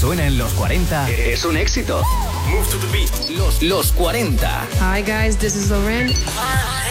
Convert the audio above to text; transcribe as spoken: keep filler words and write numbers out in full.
suena en los cuarenta es un éxito. Move to the beat. Los, los cuarenta. Hi guys, this is Lauren.